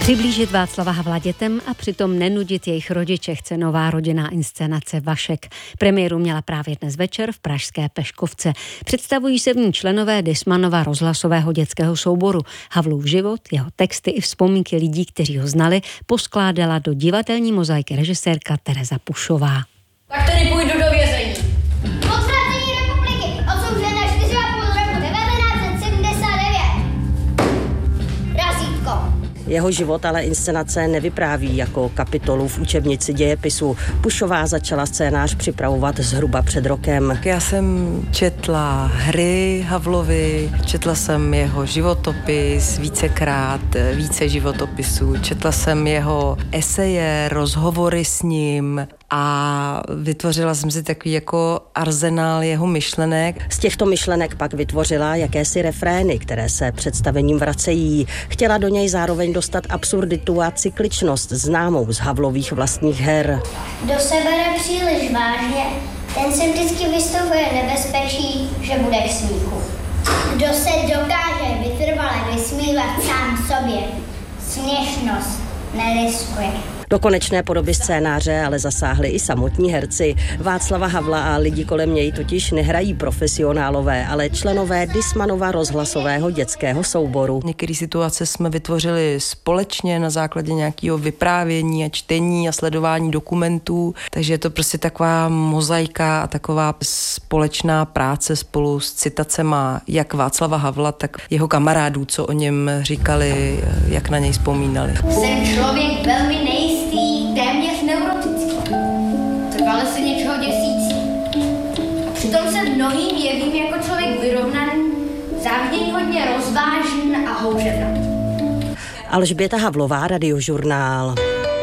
Přiblížit Václava Havla dětem a přitom nenudit jejich rodiče chce nová rodinná inscenace Vašek. Premiéru měla právě dnes večer v pražské Peškovce. Představují se v ní členové Dismanova rozhlasového dětského souboru. Havlův život, jeho texty i vzpomínky lidí, kteří ho znali, poskládala do divadelní mozaiky režisérka Tereza Pušová. Tak tedy půjdu do vězení. Odvrácení republiky, odsouzen na 4,5 roku 1979. Razítko. Jeho život ale inscenace nevypráví jako kapitolu v učebnici dějepisu. Pušová začala scénář připravovat zhruba před rokem. Já jsem četla hry Havlovi, četla jsem jeho životopis vícekrát, více životopisů, četla jsem jeho eseje, rozhovory s ním a vytvořila jsem si takový jako arzenál jeho myšlenek. Z těchto myšlenek pak vytvořila jakési refrény, které se představením vracejí. Chtěla do něj zároveň dostat absurditu a cykličnost známou z Havlových vlastních her. Kdo se bere příliš vážně, ten se vždycky vystavuje nebezpečí, že bude k smíchu. Kdo se dokáže vytrvale vysmívat sám sobě, směšnost neriskuje. Do konečné podoby scénáře ale zasáhli i samotní herci. Václava Havla a lidi kolem něj totiž nehrají profesionálové, ale členové Dismanova rozhlasového dětského souboru. Některé situace jsme vytvořili společně na základě nějakého vyprávění a čtení a sledování dokumentů, takže je to prostě taková mozaika a taková společná práce spolu s citacema jak Václava Havla, tak jeho kamarádů, co o něm říkali, jak na něj vzpomínali. Jsem člověk velmi nejistý, téměř neurotický. Trvale se něčeho děsící. Přitom se mnohým jevím jako člověk vyrovnaný, záviděníhodně rozvážný a houževnatý. Alžběta Havlová, Radiožurnál.